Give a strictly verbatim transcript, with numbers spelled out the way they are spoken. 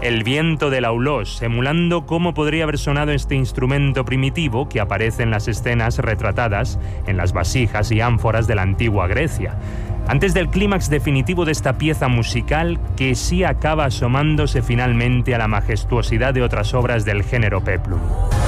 el viento del aulós, emulando cómo podría haber sonado este instrumento primitivo que aparece en las escenas retratadas en las vasijas y ánforas de la antigua Grecia. Antes del clímax definitivo de esta pieza musical, que sí acaba asomándose finalmente a la majestuosidad de otras obras del género peplum.